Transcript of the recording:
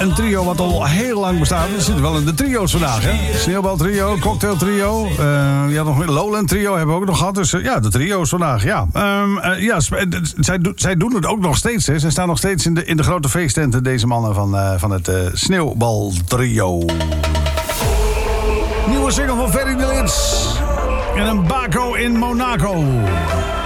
een trio wat al heel lang bestaat. We zitten wel in de trio's vandaag, hè? Sneeuwbal trio, cocktail trio. Je had nog een Lowland trio, hebben we ook nog gehad. Dus ja, de trio's vandaag, ja. Zij doen het ook nog steeds, hè. Zij staan nog steeds in de grote feesttenten, deze mannen van het Sneeuwbal trio. Nieuwe single van Ferry de Lits. En een Baco in Monaco.